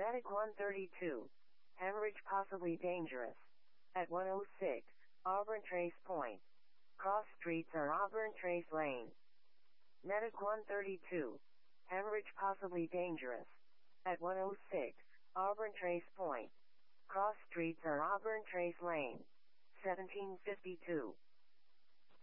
Medic 132. Hemorrhage possibly dangerous. At 106, Auburn Trace Point. Cross streets on Auburn Trace Lane. Medic 132. Hemorrhage possibly dangerous. At 106, Auburn Trace Point. Cross streets on Auburn Trace Lane. 1752.